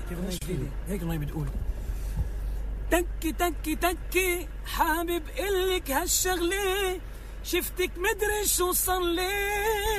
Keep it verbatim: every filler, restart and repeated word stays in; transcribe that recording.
كيف اغنيه جديده هيك اغنيه بتقول تكي تكي تكي حابب قلك هالشغله شفتك مدري شو صار لي